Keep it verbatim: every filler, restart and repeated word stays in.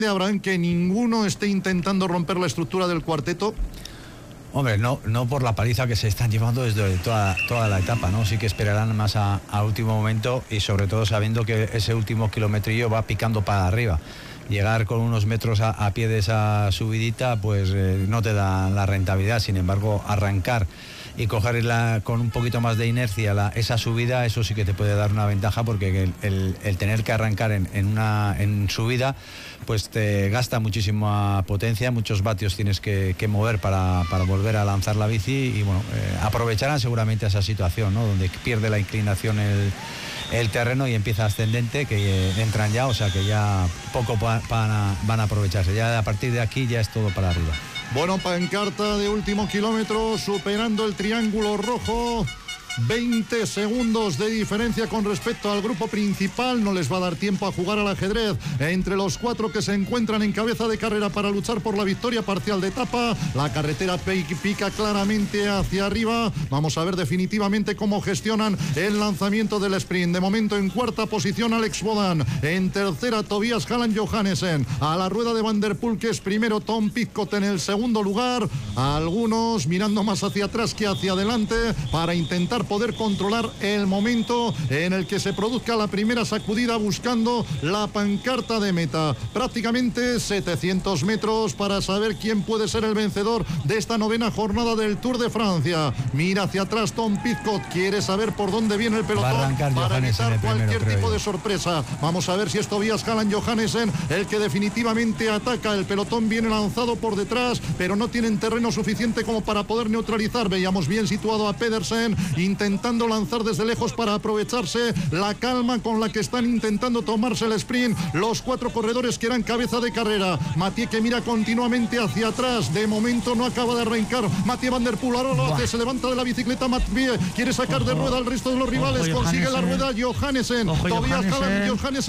Abraham, que ninguno esté intentando romper la estructura del cuarteto? Hombre, no, no por la paliza que se están llevando desde toda, toda la etapa, ¿no? Sí que esperarán más a, a último momento y sobre todo sabiendo que ese último kilometrillo va picando para arriba. Llegar con unos metros a, a pie de esa subidita, pues eh, no te da la rentabilidad. Sin embargo, arrancar y cogerla con un poquito más de inercia la, esa subida, eso sí que te puede dar una ventaja, porque el, el, el tener que arrancar en, en una en subida, pues te gasta muchísima potencia, muchos vatios tienes que, que mover para, para volver a lanzar la bici y bueno, eh, aprovecharán seguramente esa situación, ¿no? Donde pierde la inclinación el, el terreno y empieza ascendente, que eh, entran ya, o sea que ya poco pa, pa, van a aprovecharse, ya a partir de aquí ya es todo para arriba. Bueno, pancarta de último kilómetro, superando el triángulo rojo. veinte segundos de diferencia con respecto al grupo principal. No les va a dar tiempo a jugar al ajedrez entre los cuatro que se encuentran en cabeza de carrera para luchar por la victoria parcial de etapa. La carretera pica claramente hacia arriba. Vamos a ver definitivamente cómo gestionan el lanzamiento del sprint. De momento en cuarta posición Alex Bodan, en tercera Tobias Halland Johannesen, a la rueda de Van der Poel, que es primero, Tom Pidcock en el segundo lugar. Algunos mirando más hacia atrás que hacia adelante para intentar poder controlar el momento en el que se produzca la primera sacudida, buscando la pancarta de meta. Prácticamente setecientos metros para saber quién puede ser el vencedor de esta novena jornada del Tour de Francia. Mira hacia atrás Tom Pidcock, quiere saber por dónde viene el pelotón para evitar cualquier tipo de sorpresa. Vamos a ver si es Tobias Halland Johannesen el que definitivamente ataca. El pelotón viene lanzado por detrás, pero no tienen terreno suficiente como para poder neutralizar. Veíamos bien situado a Pedersen, intentando lanzar desde lejos para aprovecharse la calma con la que están intentando tomarse el sprint los cuatro corredores que eran cabeza de carrera. Mathieu, que mira continuamente hacia atrás, de momento no acaba de arrancar. Mathieu Van der Poel ahora lo hace, se levanta de la bicicleta. Mathieu quiere sacar ojo, de rueda al resto de los rivales, ojo, consigue la rueda Johannesen. Tobias Halland Johannesen